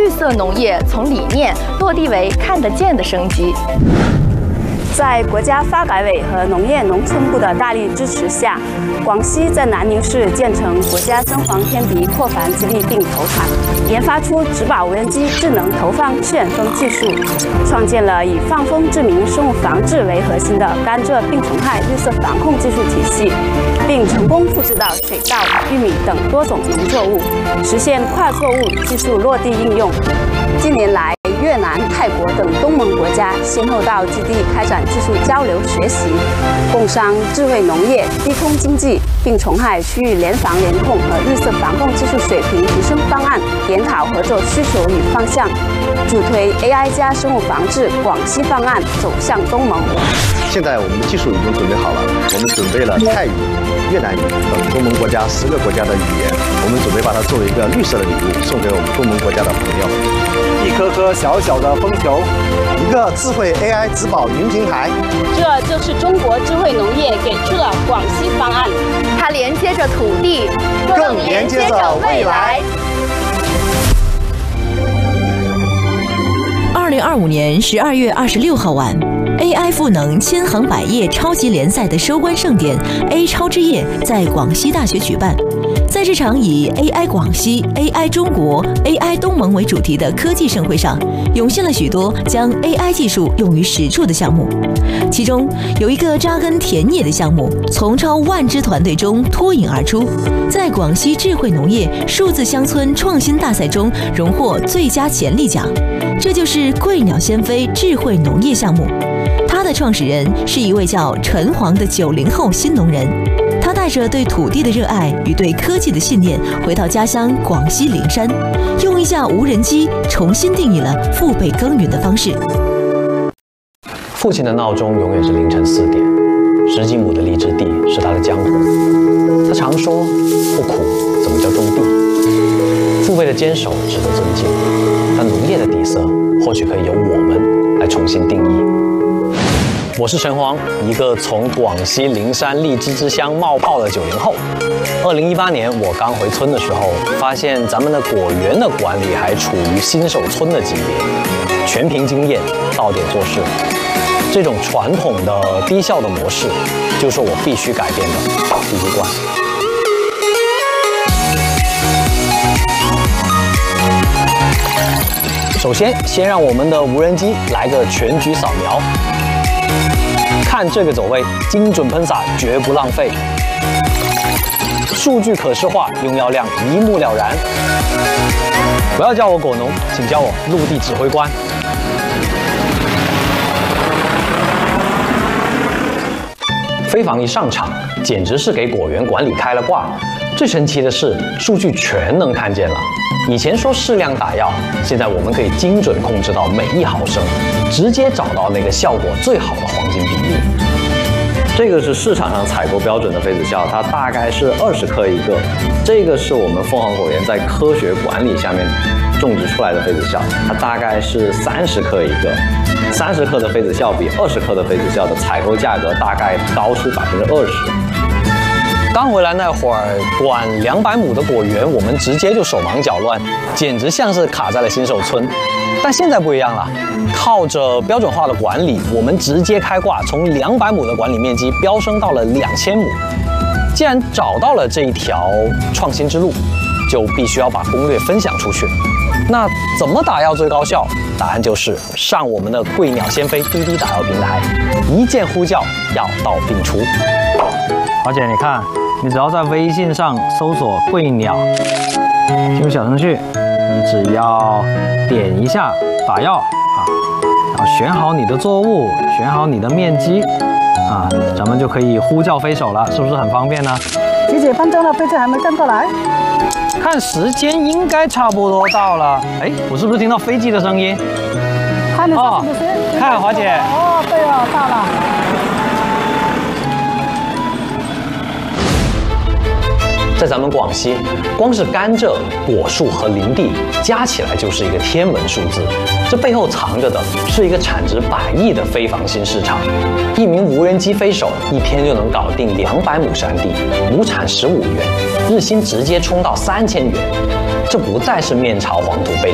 绿色农业从理念落地为看得见的升级。 在国家发改委和农业农村部的大力支持下，广西在南宁市建成国家真黄天敌扩繁基地并投产，研发出植保无人机智能投放旋风技术，创建了以放风治民生物防治为核心的甘蔗病虫害绿色防控技术体系，并成功复制到水稻、玉米等多种农作物，实现跨作物技术落地应用。近年来， 越南、泰国等东盟国家先后到基地开展技术交流学习，共商智慧农业、低空经济、病虫害区域联防联控和绿色防控技术水平提升方案，研讨合作需求与方向，助推 AI 加生物防治广西方案走向东盟。 现在我们的技术已经准备好了，我们准备了泰语、越南语等东盟国家10个国家的语言，我们准备把它作为一个绿色的礼物送给我们东盟国家的朋友。 一颗颗小小的风球， 一个智慧 AI 植保云平台， 这就是中国智慧农业给出了广西方案。 它连接着土地， 更连接着未来。 2025年12月26号晚 ，AI 赋能千行百业超级联赛的收官盛典 A 超之夜在广西大学举办。 在这场以 AI 广西、AI 中国、AI 东盟为主题的科技盛会上，涌现了许多将 AI 技术用于实处的项目。其中有一个扎根田野的项目，从超万支团队中脱颖而出，在广西智慧农业数字乡村创新大赛中荣获最佳潜力奖。这就是贵鸟先飞智慧农业项目。它的创始人是一位叫陈黄的90后新农人。 他带着对土地的热爱与对科技的信念，回到家乡广西灵山，用一架无人机重新定义了父辈耕耘的方式。 父亲的闹钟永远是凌晨4点，10几亩的荔枝地是他的江湖。他常说：“不苦怎么叫种地？”父辈的坚守值得尊敬，但农业的底色或许可以由我们来重新定义。 我是陈黄，一个从广西灵山荔枝之乡冒泡的90后。2018年我刚回村的时候，发现咱们的果园的管理还处于新手村的级别，全凭经验，到点做事。这种传统的低效的模式，就是我必须改变的第一关。首先让我们的无人机来个全局扫描。 看这个走位，精准喷洒，绝不浪费。数据可视化，用药量一目了然。不要叫我果农，请叫我陆地指挥官。飞房一上场，简直是给果园管理开了挂。最神奇的是，数据全能看见了。以前说适量打药，现在我们可以精准控制到每1毫升，直接找到那个效果最好的黄金比例。这个是市场上采购标准的痱子酵，它大概是20克一个。这个是我们凤凰果园在科学管理下面种植出来的痱子酵，它大概是30克一个。30克的痱子酵比20克的痱子酵的采购价格大概高出20%。刚回来那会儿，管200亩的果园，我们直接就手忙脚乱，简直像是卡在了新手村。但现在不一样了，靠着标准化的管理，我们直接开挂，从200亩的管理面积飙升到了2000亩。既然找到了这一条创新之路，就必须要把攻略分享出去。那怎么打药最高效？答案就是上我们的贵鸟先飞滴滴打药平台，一键呼叫，药到病除。华姐，你看。 你只要在微信上搜索“贵鸟”，进入小程序，你只要点一下打药啊，然后选好你的作物，选好你的面积啊，咱们就可以呼叫飞手了，是不是很方便呢？ 几分钟了，飞机还没跟过来？ 看时间应该差不多到了。哎，我是不是听到飞机的声音？ 看你是不是？ 看华姐。 哦，对哦，到了。 在咱们广西，光是甘蔗、果树和林地加起来就是一个天文数字。这背后藏着的是一个产值100亿的飞房新市场。一名无人机飞手一天就能搞定200亩山地，亩产15元，日薪直接冲到3000元。这不再是面朝黄土背